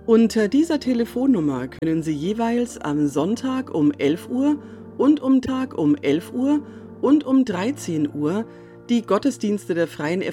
Unter dieser Telefonnummer können Sie jeweils am Sonntag um 11 Uhr und um Tag um 11 Uhr und um 13 Uhr die Gottesdienste der Freien